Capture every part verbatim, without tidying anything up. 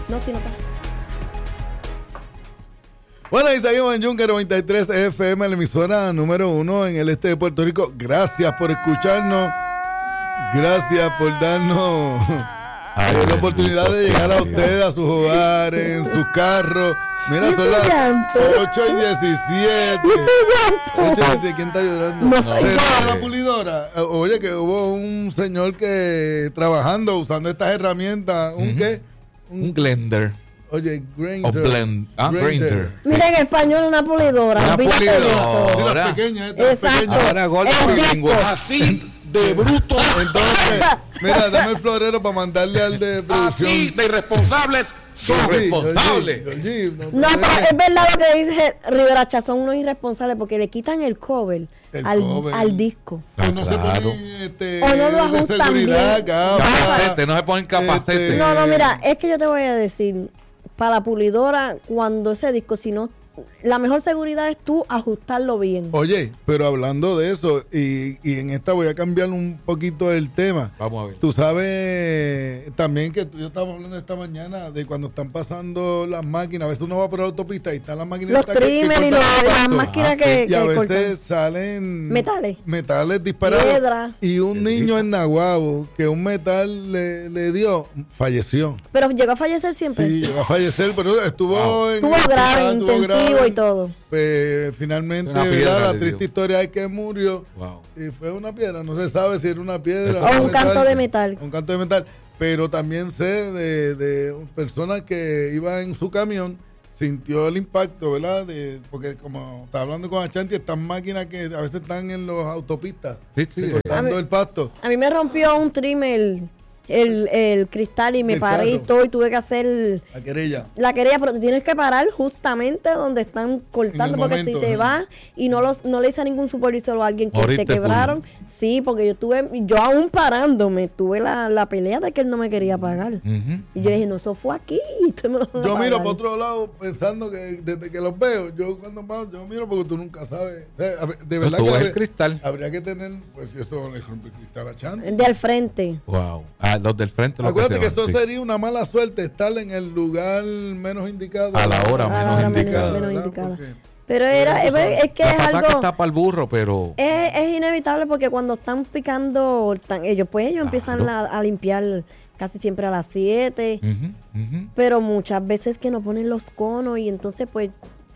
No, si no está. Bueno, y seguimos en Yunque noventa y tres F M, la emisora número uno en el este de Puerto Rico. Gracias por escucharnos. Gracias por darnos Ay, la oportunidad de llegar a ustedes, a sus hogares, en sus carros. Mira, son las ocho y diecisiete. ocho y diecisiete, ¿quién está llorando? No ¿Se sé. ve la pulidora? Oye, que hubo un señor que trabajando, usando estas herramientas, ¿un uh-huh. qué? Un, un blender. Oye, grinder. O blend, ah, grinder. Mira, en español una pulidora. Una pulidora. Las pequeñas, estas Exacto. pequeñas. Ahora golpe bilingüe. Así de bruto. Entonces, mira, dame el florero para mandarle al de producción. Así de irresponsables son responsables. No, no, pero es verdad lo que dice Rivera Chá, son unos irresponsables porque le quitan el cover, el al, cover. al disco. Ah, no claro. se ponen, este, o no lo ajustan bien. Capacete, no se ponen capacete. Este, no, no, mira, es que yo te voy a decir, para la pulidora, cuando ese disco, si no, la mejor seguridad es tú ajustarlo bien. Oye, pero hablando de eso, y, y en esta voy a cambiar un poquito el tema. Vamos a ver. Tú sabes también que tú, yo estaba hablando esta mañana de cuando están pasando las máquinas. A veces uno va por la autopista y están las máquinas. Los trimmer y los, las máquinas que, que Y a veces cortan. salen metales. Metales disparados. Piedra. Y un niño en Naguabo que un metal le, le dio, falleció. Pero llegó a fallecer siempre. Sí, llegó a fallecer, pero estuvo wow. en. Estuvo grave, estuvo intensivo grave. Y todo. Pues finalmente, ¿verdad? La triste historia es que murió. Wow. Y fue una piedra, no se sabe si era una piedra o un metal, canto de metal. Un canto de metal. Pero también sé de, de personas que iban en su camión, sintió el impacto, ¿verdad? De, porque como está hablando con Achanti, estas máquinas que a veces están en los autopistas, sí, sí, cortando mí, el pasto. A mí me rompió un trimmer. El, el cristal y me el paré y todo y tuve que hacer la querella la querella, pero tienes que parar justamente donde están cortando porque momento, si te ¿eh? vas y no los no le hice a ningún supervisor o a alguien que te quebraron full. Sí, porque yo tuve yo aún parándome tuve la, la pelea de que él no me quería pagar uh-huh. Y yo le dije, no, eso fue aquí y me lo yo pagar. Miro para otro lado pensando que desde que los veo yo cuando más yo miro porque tú nunca sabes de verdad que el cristal habría que tener pues eso le rompe el cristal a Chanti el de al frente. Wow. Ah, los del frente. Acuérdate que, que eso sí. sería una mala suerte estar en el lugar menos indicado. A la hora a menos, hora indicada. menos, menos indicada. Porque, pero era, es, es que la es algo. está para el burro, pero. Es, es inevitable porque cuando están picando, están, ellos pues ellos empiezan claro. a, a limpiar casi siempre a las siete. Uh-huh, uh-huh. Pero muchas veces que no ponen los conos y entonces pues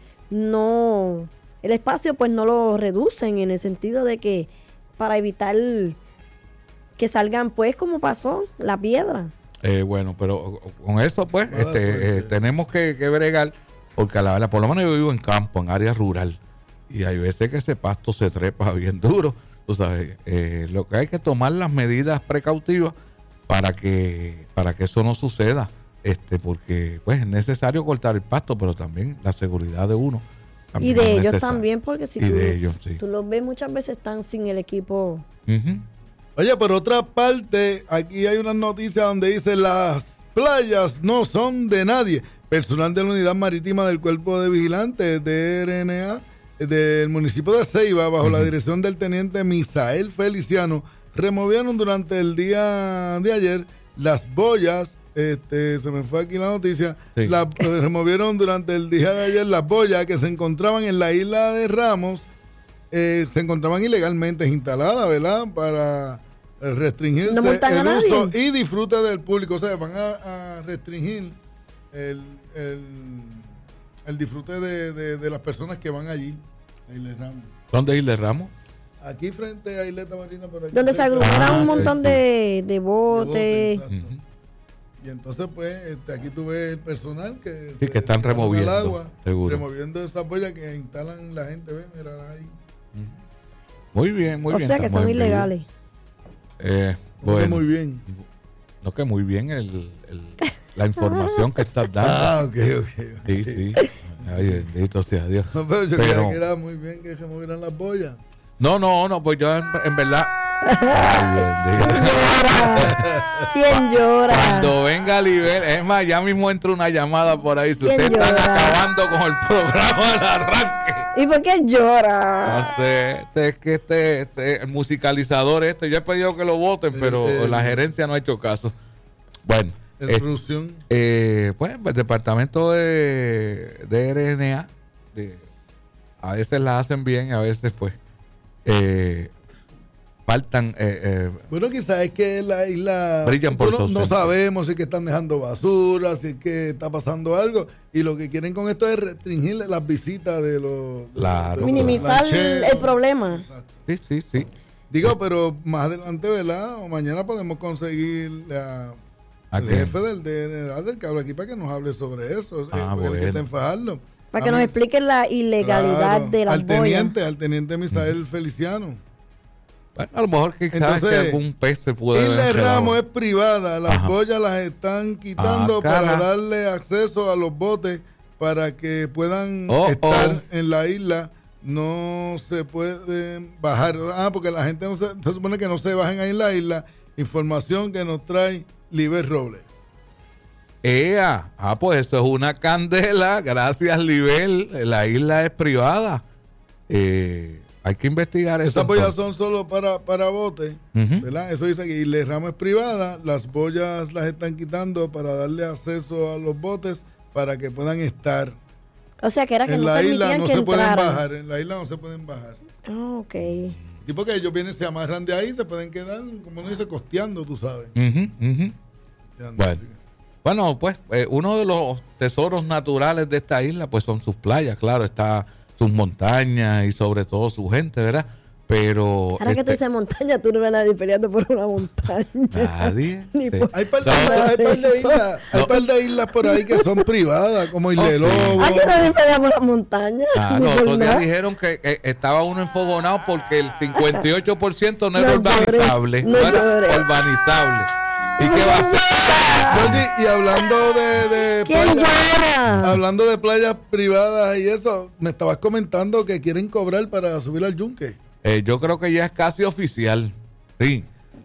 no. El espacio pues no lo reducen en el sentido de que para evitar. Que salgan pues como pasó la piedra. Eh, bueno, pero con eso pues ah, este, pues, eh, tenemos que, que bregar porque a la verdad, por lo menos yo vivo en campo, en área rural y hay veces que ese pasto se trepa bien duro, tú sabes, eh, lo que hay que tomar las medidas precautivas para que para que eso no suceda, este, porque pues es necesario cortar el pasto, pero también la seguridad de uno. Y de ellos necesario. También, porque si y tú, de ellos, sí. tú los ves muchas veces están sin el equipo. Uh-huh. Oye, por otra parte, aquí hay una noticia donde dice las playas no son de nadie. Personal de la Unidad Marítima del Cuerpo de Vigilantes de R N A del municipio de Ceiba, bajo uh-huh. la dirección del teniente Misael Feliciano, removieron durante el día de ayer las boyas. Este, se me fue aquí la noticia. Sí. La, removieron durante el día de ayer las boyas que se encontraban en la isla de Ramos. Eh, se encontraban ilegalmente instaladas, ¿verdad? Para restringir no el uso y disfrute del público. O sea, van a, a restringir el, el, el disfrute de, de, de las personas que van allí a Isla Ramos. ¿Dónde es Isla Ramos? Aquí frente a Isleta Marina. Pero aquí donde se agruparon ah, un montón sí, de, de botes. De botes uh-huh. Y entonces, pues, este, aquí tú ves el personal que, sí, se, que están removiendo el agua, seguro. removiendo esas boyas que instalan la gente, ¿ves? Mira ahí. Muy bien, muy o bien. O sea que son ilegales. Eh, bueno, muy bien. No, que muy bien el, el, la información que estás dando. Ah, ok, ok. Sí, sí. Ay, bendito sea Dios. No, pero yo pero, creía que era muy bien que se movieran las boyas. No, no, no, pues yo en, en verdad. Ay, ¿Quién llora? Cuando venga Libel, es más, ya mismo entra una llamada por ahí. Si ustedes están acabando con el programa del arranque. ¿Y por qué llora? No sé, este, es que este, este, el musicalizador este, yo he pedido que lo voten, pero eh, eh, la gerencia no ha hecho caso. Bueno, Extrusión. Eh, pues el departamento de, de R N A, de, a veces la hacen bien, a veces pues eh, faltan. Eh, eh, bueno, quizás es que la isla. Brillan por bueno, su no ausencia. sabemos si es que están dejando basura, si es que está pasando algo. Y lo que quieren con esto es restringir las visitas de los. Claro. de los Minimizar lancheros. el problema. Exacto. sí, sí, sí. Digo, pero más adelante, ¿verdad? O mañana podemos conseguir la, ¿A el quién? jefe del D N A del que habla aquí para que nos hable sobre eso. Ah, eh, porque él que bueno. está en Fajardo. Para que nos expliquen la ilegalidad Claro, de las al boyas. teniente, al teniente Misael Feliciano. Bueno, a lo mejor quizás Entonces, que algún pez se puede Isla haber Ramos es quedado. privada, las Ajá. boyas las están quitando Ah, para cara. darle acceso a los botes para que puedan Oh, estar oh. en la isla. No se pueden bajar. Ah, porque la gente no se, se supone que no se bajen ahí en la isla. Información que nos trae Liber Robles. Ea, ah, pues esto es una candela. Gracias, Libel. La isla es privada. Eh, hay que investigar eso. Estas boyas entonces. son solo para, para botes, Ujú. ¿verdad? Eso dice que Isla Ramos es privada. Las boyas las están quitando para darle acceso a los botes para que puedan estar. O sea, que era que En no la isla permitían no que se pueden entraran. bajar, en la isla no se pueden bajar. Ah, ok. Y porque ellos vienen, se amarran de ahí, se pueden quedar, como uno dice, costeando, tú sabes. Ujú, ujú. Ya anda, Bueno. así que- Bueno, pues eh, uno de los tesoros naturales de esta isla pues son sus playas, claro, está sus montañas y sobre todo su gente, ¿verdad? Pero Ahora que tú este, dices montaña, tú no ves a nadie peleando por una montaña. nadie. Ni sí. por- Hay par de, No. hay par de islas, hay No. par de islas por ahí que son privadas, como Isla de Oh, sí. Lobo. Ah, que nadie pelea por la montaña. Ah, Ni los por otros días nada. dijeron que eh, estaba uno enfogonado porque el cincuenta y ocho por ciento no era No urbanizable. llores, No no era llores. urbanizable. ¿Y qué va a hacer? Jordi, y hablando de, de ¿Quién playas, llora? hablando de playas privadas y eso, me estabas comentando que quieren cobrar para subir al yunque. Eh, yo creo que ya es casi oficial. Sí.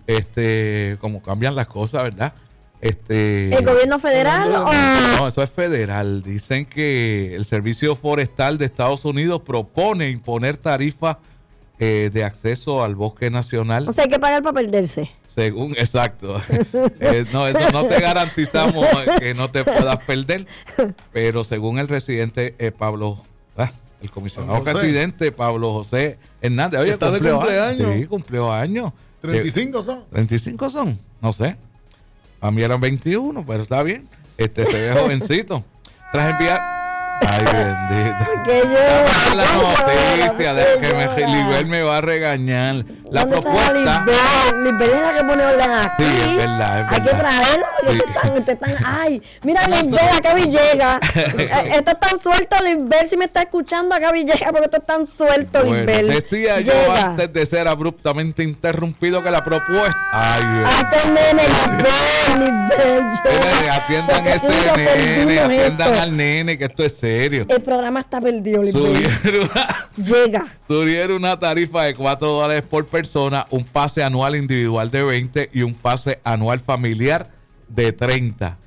Este, como cambian las cosas, ¿verdad? Este. ¿El gobierno federal o...? No, eso es federal. Dicen que el Servicio Forestal de Estados Unidos propone imponer tarifas eh, de acceso al bosque nacional. O sea, hay que pagar para perderse. Según, exacto. Eh, no, eso no te garantizamos que no te puedas perder, pero según el residente eh, Pablo, ah, el comisionado Pablo José. residente Pablo José Hernández, oye, Está de cumplió cumpleaños. años. Sí, cumplió años. treinta y cinco son. treinta y cinco son, no sé. A mí eran veintiuno, pero está bien. Este se ve jovencito. Tras enviar. Ay, bendito. Que yo... La noticia de que me, Libel me va a regañar. La ¿Dónde está propuesta. Lisbeth? Lisbeth es la que pone orden aquí. Sí, es verdad, es Hay que verdad. traerla porque Sí. ustedes están, ustedes están... Ay, mira Lisbeth, acá Villega. Eh, Esto es tan suelto, Lisbeth. Si me está escuchando acá Villega, porque esto es tan suelto, Bueno, Lisbeth. decía yo Llega. antes de ser abruptamente interrumpido que la propuesta. Ay, Dios. Ah, este nene, Lisbeth, Lisbeth. Nene, llega. atiendan Porque ese uno nene, perdimos atiendan esto. al nene, que esto es serio. El programa está perdido, Lisbeth. Subieron, Llega. subieron una tarifa de cuatro dólares por persona, un pase anual individual de veinte y un pase anual familiar de treinta.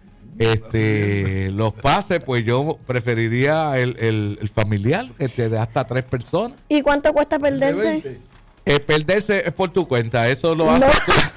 Este, los pases, pues yo preferiría el, el, el familiar, que te da hasta tres personas. ¿Y cuánto cuesta De perderse? veinte. Eh, perderse es por tu cuenta, eso lo hace.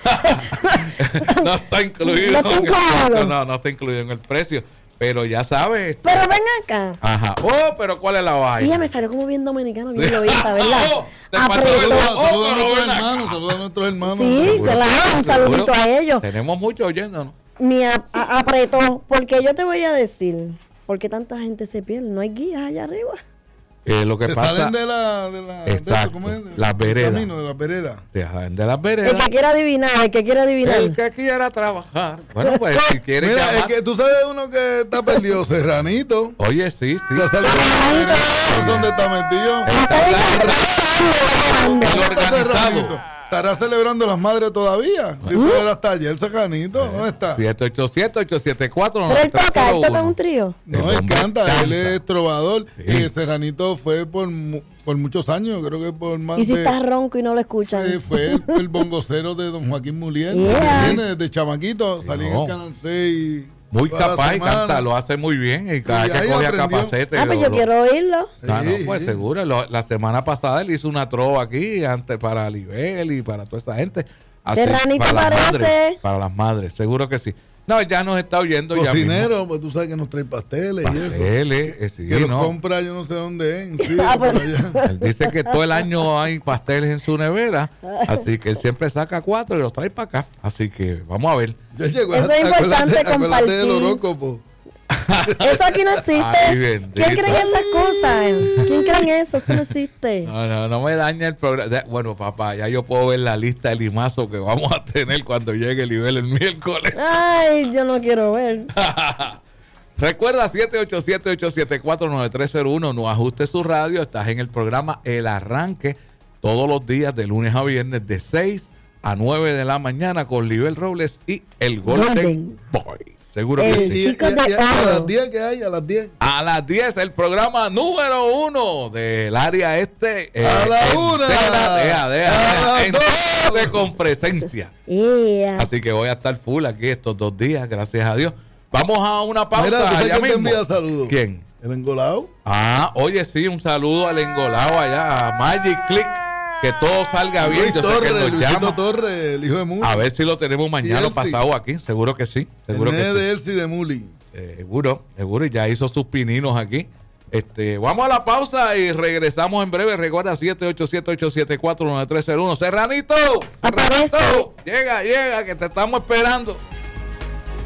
No, no está incluido. No está en el incluido. precio, no, no está incluido en el precio. Pero ya sabes. Pero ven acá. Ajá. Oh, pero ¿cuál es la vaina? Ella me salió como bien dominicano, bien lobista, ¿verdad? Oh, te pasó Apretó. algo. Saludos Oh, a pero nuestros ven acá. hermanos, saludos a nuestros hermanos. Sí, Seguro. claro, un saludito Seguro. a ellos. Tenemos mucho oyéndonos. Me a- a- apretó, porque yo te voy a decir, ¿por qué tanta gente se pierde? No hay guías allá arriba. Eh, lo que Se pasa. salen de la, de la, de eso, Exacto, ¿cómo es? De- las del veredas. camino, de las veredas. Te salen de las El veredas. que quiera adivinar, el que quiera adivinar. El que quiera trabajar. Bueno, pues si quiere Mira, es llamar. que tú sabes uno que está perdido, Serranito. Oye, sí, sí. Se salió de la vereda, no sé dónde está metido. Está en la- el ¿Dónde está organizado. Serranito? ¿Estará celebrando las madres todavía? Eso era hasta ayer, Serranito. ¿Dónde está? siete ocho siete, ocho siete cuatro, Pero él nueve tres toca, cero él toca uno. un trío. No, El él hombre canta, él canta. es trovador. Sí. Y Serranito fue por, mu- por muchos años, creo que por más Y si de... está ronco y no lo escuchan. Eh, fue el, el bongocero de don Joaquín Mulier. Yeah. Viene desde chamaquito, salí en no. el Canal seis. Muy toda la capaz y semana. canta, lo hace muy bien. Y cada Y que ahí coge a aprendió. capacete. Ah, pues lo- yo lo- quiero oírlo. Ah, no, Sí, pues sí. seguro. Lo- la semana pasada él hizo una trova aquí antes para Libel y para toda esa gente. Así, Serranito para las parece. madres, para las madres, seguro que sí. No, ya nos está oyendo. Cocinero, pues tú sabes que nos trae pasteles, pasteles y eso. Eh, sí, que los no. compra yo no sé dónde es. Sí, Ah, por pero... allá. Él dice que todo el año hay pasteles en su nevera, así que él siempre saca cuatro y los trae para acá. Así que vamos a ver. Ya llegó. Eso es importante acuérdate, compartir. acuérdate del horóscopo. Eso aquí no existe. Ay, bendito. ¿Quién cree en esas cosas? ¿Quién cree en eso? Eso no existe. No, no, no me daña el programa. Bueno, papá, ya yo puedo ver la lista de limazo que vamos a tener cuando llegue el nivel el miércoles. Ay, yo no quiero ver. Recuerda siete ocho siete, ocho siete cuatro, nueve tres cero uno. No ajuste su radio. Estás en el programa El Arranque todos los días de lunes a viernes de seis a nueve de la mañana con Libel Robles y el Golden, Golden. Boy. Seguro el que sí. Chico y, y, de y, a las diez que hay, a las diez. A las diez, el programa número uno del área este. Eh, a la una. Deja, deja, deja. En de con presencia. Yeah. Así que voy a estar full aquí estos dos días, gracias a Dios. Vamos a una pausa. Mira, ¿tú sabes allá quién mismo? te envía saludos? ¿Quién? El Engolado. Ah, oye, sí, un saludo al Engolado allá, a Magic Click. Que todo salga bien. Luis Yo Torres, sé que nos Luisito llama. Torres, el hijo de Muli. A ver si lo tenemos mañana o pasado aquí. Seguro que sí. Seguro el que de sí. Elsie de Muli. Eh, seguro, seguro. Y ya hizo sus pininos aquí. Este, vamos a la pausa y regresamos en breve. Recuerda siete ocho siete, ocho siete cuatro, nueve tres cero uno. Serranito, Serranito, llega, llega, que te estamos esperando.